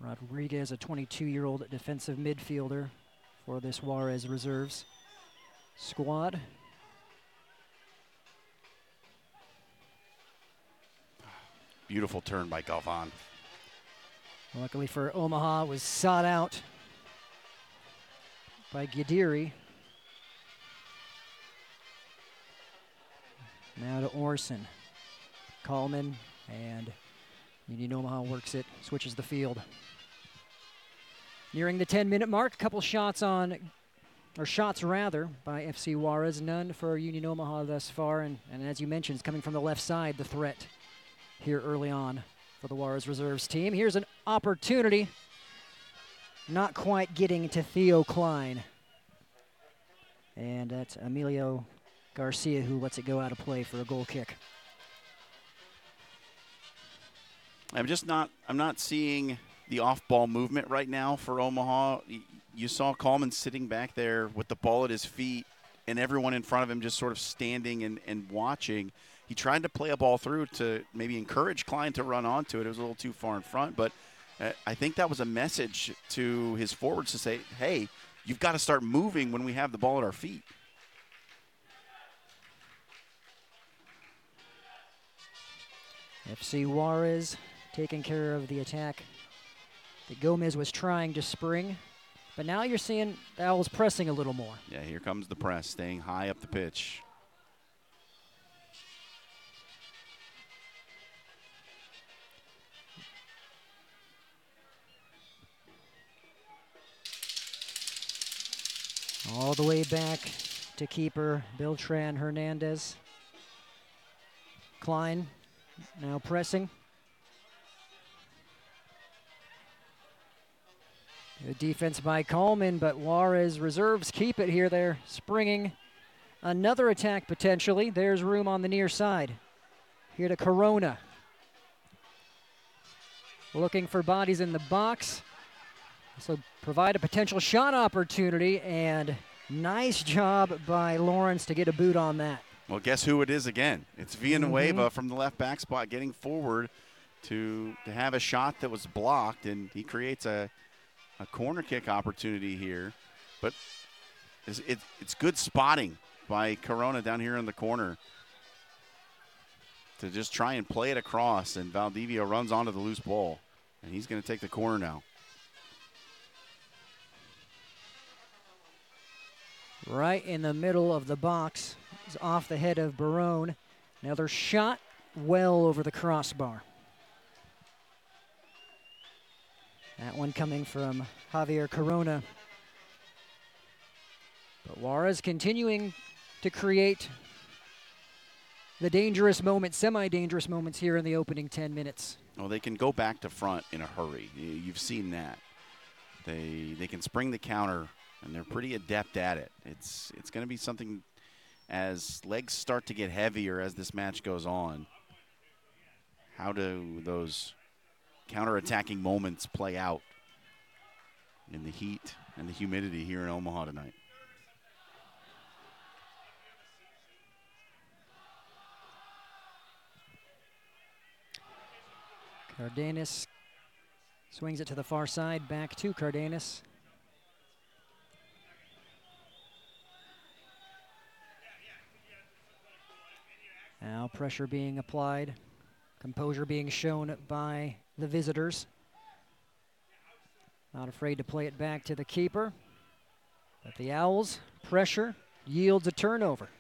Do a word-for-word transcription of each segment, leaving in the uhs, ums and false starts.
Rodriguez, a twenty-two-year-old defensive midfielder for this Juarez reserves squad. Beautiful turn by Galvan. Luckily for Omaha, it was sought out by Guidiri. Now to Orson. Coleman, and Union Omaha works it, switches the field. Nearing the ten-minute mark, a couple shots on, or shots rather, by F C Juarez. None for Union Omaha thus far, and, and as you mentioned, it's coming from the left side, the threat here early on for the Juarez reserves team. Here's an opportunity, not quite getting to Theo Klein. And that's Emilio Garcia who lets it go out of play for a goal kick. I'm just not, I'm not seeing the off-ball movement right now for Omaha. You saw Coleman sitting back there with the ball at his feet and everyone in front of him just sort of standing and, and watching. He tried to play a ball through to maybe encourage Klein to run onto it. It was a little too far in front, but uh, I think that was a message to his forwards to say, hey, you've got to start moving when we have the ball at our feet. F C Juarez taking care of the attack that Gomez was trying to spring. But now you're seeing the Owls pressing a little more. Yeah, here comes the press, staying high up the pitch. All the way back to keeper Beltran Hernandez. Klein now pressing. Good defense by Coleman, but Juarez reserves keep it here. They're springing another attack potentially. There's room on the near side. Here to Corona. Looking for bodies in the box. So provide a potential shot opportunity, and nice job by Lawrence to get a boot on that. Well, guess who it is again? It's Villanueva Mm-hmm. from the left back spot getting forward to to have a shot that was blocked, and he creates a, a corner kick opportunity here. But it's, it, it's good spotting by Corona down here in the corner to just try and play it across, and Valdivia runs onto the loose ball, and he's going to take the corner now. Right in the middle of the box. It's off the head of Barone. Another shot well over the crossbar. That one coming from Javier Corona. But Juarez continuing to create the dangerous moments, semi-dangerous moments here in the opening ten minutes. Well, they can go back to front in a hurry. You've seen that. They they can spring the counter, and they're pretty adept at it. It's it's going to be something as legs start to get heavier as this match goes on. How do those counter-attacking moments play out in the heat and the humidity here in Omaha tonight? Cardenas swings it to the far side, back to Cardenas. Now pressure being applied, composure being shown by the visitors. Not afraid to play it back to the keeper. But the Owls, pressure yields a turnover.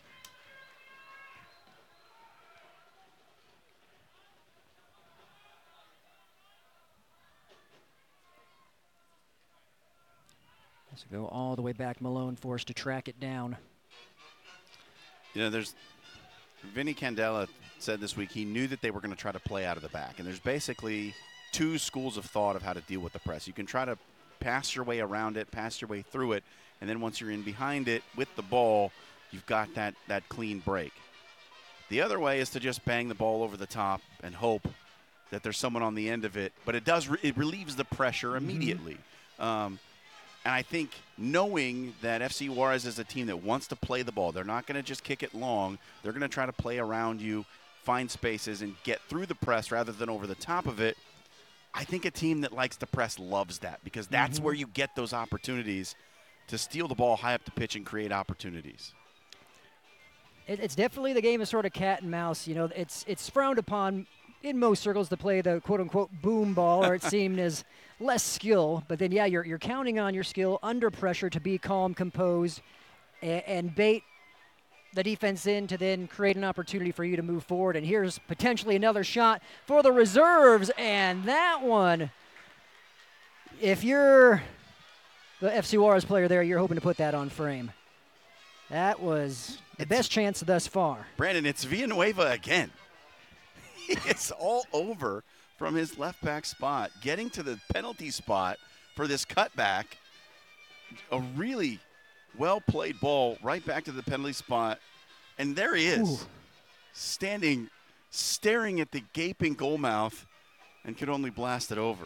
Let's go all the way back. Malone forced to track it down. You know, there's Vinny Candela said this week he knew that they were going to try to play out of the back. And there's basically two schools of thought of how to deal with the press. You can try to pass your way around it, pass your way through it, and then once you're in behind it with the ball, you've got that, that clean break. The other way is to just bang the ball over the top and hope that there's someone on the end of it. But it does re- it relieves the pressure immediately. Mm-hmm. Um, and I think knowing that F C Juarez is a team that wants to play the ball, they're not going to just kick it long. They're going to try to play around you, find spaces, and get through the press rather than over the top of it. I think a team that likes to press loves that because that's Mm-hmm. where you get those opportunities to steal the ball high up the pitch and create opportunities. It, it's definitely the game of sort of cat and mouse. You know, it's it's frowned upon in most circles to play the quote-unquote boom ball, or it's seen as less skill. But then, yeah, you're you're counting on your skill under pressure to be calm, composed, and, and bait the defense in to then create an opportunity for you to move forward. And here's potentially another shot for the reserves, and that one, if you're the F C Juarez player there, you're hoping to put that on frame. That was the It's- best chance thus far. Brandon, it's Villanueva again. It's all over from his left back spot, getting to the penalty spot for this cutback. A really well-played ball right back to the penalty spot. And there he is, Ooh. standing, staring at the gaping goal mouth and could only blast it over.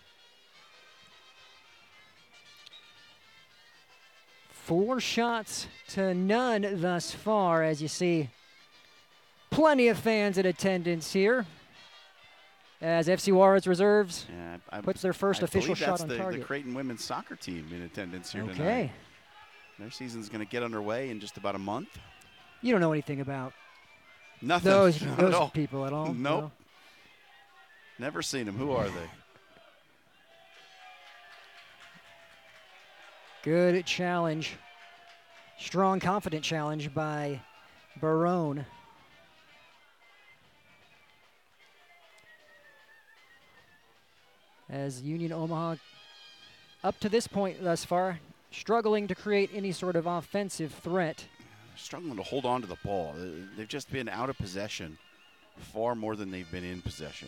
Four shots to none thus far, as you see plenty of fans in attendance here as F C Juarez Reserves Yeah, I, I, puts their first I official believe shot that's on the, target. the Creighton women's soccer team in attendance here tonight. Okay. Their season's going to get underway in just about a month. You don't know anything about Nothing. those, Not those at all. people at all? Nope. No? Never seen them. Who are they? Good challenge. Strong, confident challenge by Barone. As Union Omaha, up to this point thus far, struggling to create any sort of offensive threat. Struggling to hold on to the ball. Uh, They've just been out of possession far more than they've been in possession.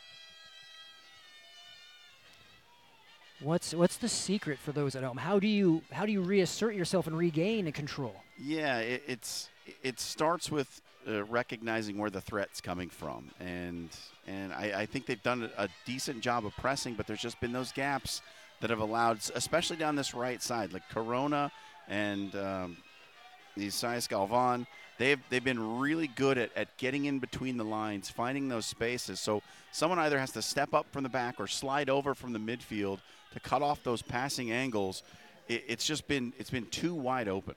What's what's the secret for those at home? How do you how do you reassert yourself and regain control? Yeah, it, it's it starts with uh, recognizing where the threat's coming from, and and I, I think they've done a, a decent job of pressing, but there's just been those gaps that have allowed, especially down this right side, like Corona and um, Isaias Galvan. They've they've been really good at, at getting in between the lines, finding those spaces. So someone either has to step up from the back or slide over from the midfield to cut off those passing angles. It, it's just been it's been too wide open.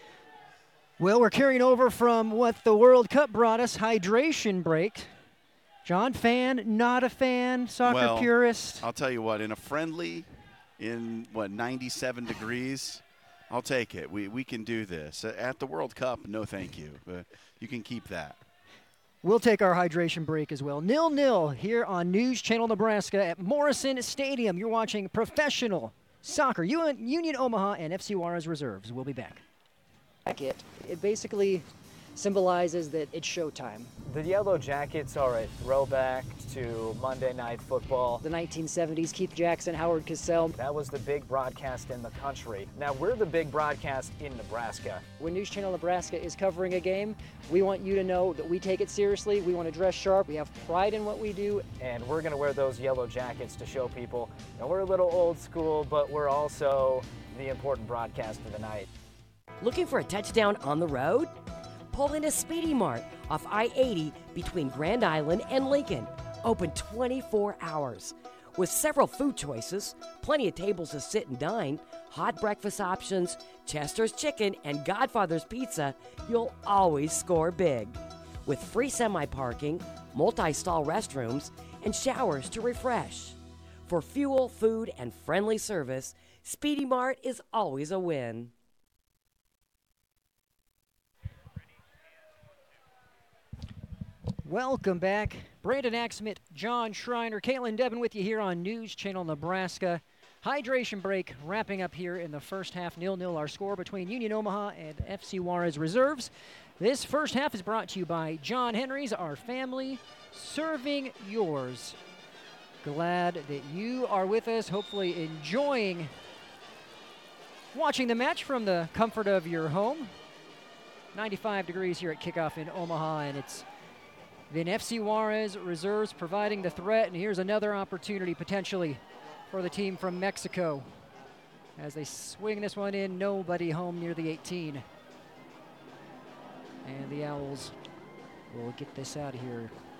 Well, we're carrying over from what the World Cup brought us, hydration break. John, fan, not a fan, soccer Well, purist. I'll tell you what, in a friendly, in what, ninety-seven degrees, I'll take it. We we can do this. At the World Cup, no thank you. But you can keep that. We'll take our hydration break as well. nil nil here on News Channel Nebraska at Morrison Stadium. You're watching professional soccer. Union Omaha and F C Juarez Reserves. We'll be back. It, it basically symbolizes that it's showtime. The Yellow Jackets are a throwback to Monday Night Football. The nineteen seventies, Keith Jackson, Howard Cosell. That was the big broadcast in the country. Now we're the big broadcast in Nebraska. When News Channel Nebraska is covering a game, we want you to know that we take it seriously. We want to dress sharp. We have pride in what we do. And we're going to wear those yellow jackets to show people that we're a little old school, but we're also the important broadcast of the night. Looking for a touchdown on the road? Pull into Speedy Mart off I eighty between Grand Island and Lincoln. Open twenty-four hours. With several food choices, plenty of tables to sit and dine, hot breakfast options, Chester's Chicken, and Godfather's Pizza, you'll always score big. With free semi-parking, multi-stall restrooms, and showers to refresh. For fuel, food, and friendly service, Speedy Mart is always a win. Welcome back. Brandon Axmit, John Schreiner, Caitlin Devin with you here on News Channel Nebraska. Hydration break wrapping up here in the first half. nil nil our score between Union Omaha and F C Juarez Reserves. This first half is brought to you by John Henry's, our family, serving yours. Glad that you are with us, hopefully enjoying watching the match from the comfort of your home. ninety-five degrees here at kickoff in Omaha, and it's been F C Juarez Reserves providing the threat, and here's another opportunity potentially for the team from Mexico as they swing this one in. Nobody home near the eighteen. And the Owls will get this out of here